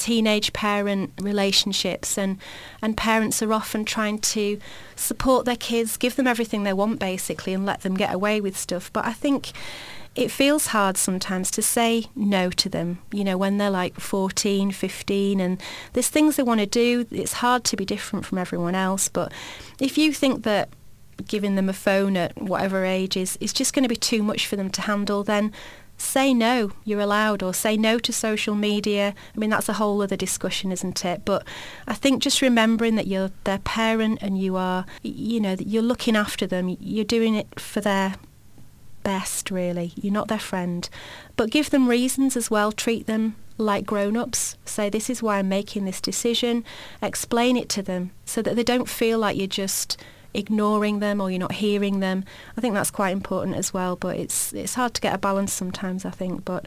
teenage parent relationships, and parents are often trying to support their kids, give them everything they want basically, and let them get away with stuff. But I think it feels hard sometimes to say no to them, when they're like 14, 15, and there's things they want to do. It's hard to be different from everyone else. But if you think that giving them a phone at whatever age is just going to be too much for them to handle, then say no, you're allowed, or say no to social media. I mean, that's a whole other discussion, isn't it? But I think just remembering that you're their parent and you are, that you're looking after them, you're doing it for their best, really. You're not their friend. But give them reasons as well. Treat them like grown-ups. Say, this is why I'm making this decision. Explain it to them so that they don't feel like you're just ignoring them or you're not hearing them. I think that's quite important as well, but it's hard to get a balance sometimes, I think. But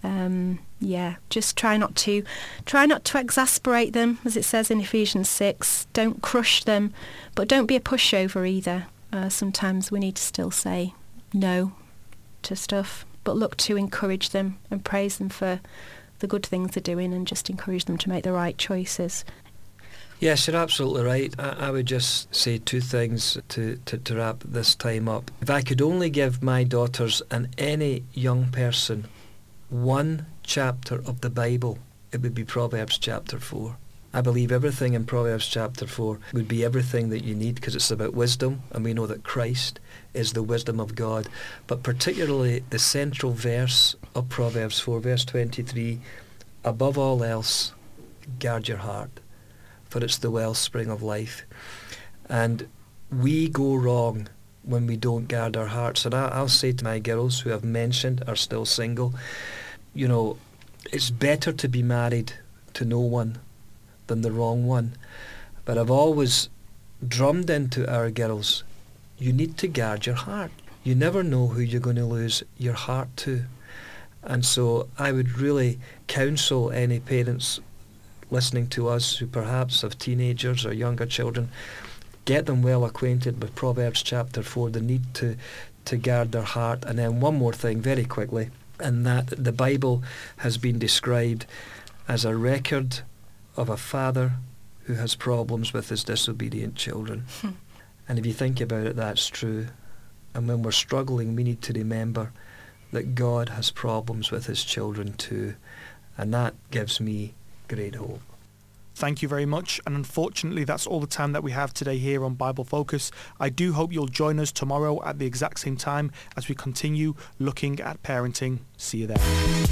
just try not to exasperate them, as it says in Ephesians 6. Don't crush them, but don't be a pushover either. Sometimes we need to still say no to stuff, but look to encourage them and praise them for the good things they're doing, and just encourage them to make the right choices. Yes, you're absolutely right. I would just say two things to wrap this time up. If I could only give my daughters and any young person one chapter of the Bible, it would be Proverbs chapter 4. I believe everything in Proverbs chapter 4 would be everything that you need, because it's about wisdom, and we know that Christ is the wisdom of God. But particularly the central verse of Proverbs 4, verse 23, above all else, guard your heart, for it's the wellspring of life. And we go wrong when we don't guard our hearts. And I'll say to my girls who I've mentioned are still single, it's better to be married to no one than the wrong one. But I've always drummed into our girls, you need to guard your heart. You never know who you're going to lose your heart to. And so I would really counsel any parents listening to us who perhaps have teenagers or younger children, get them well acquainted with Proverbs chapter 4, the need to guard their heart. And then one more thing very quickly, and that the Bible has been described as a record of a father who has problems with his disobedient children. And if you think about it, that's true. And when we're struggling, we need to remember that God has problems with his children too. And that gives me great hope. Thank you very much. And unfortunately, that's all the time that we have today here on Bible Focus. I do hope you'll join us tomorrow at the exact same time as we continue looking at parenting. See you there.